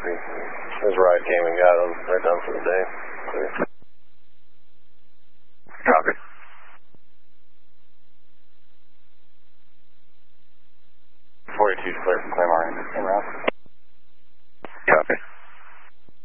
Copy. His ride came and got him. They're done for the day. Clear. Copy. 42 is clear from Claymore en route. Copy.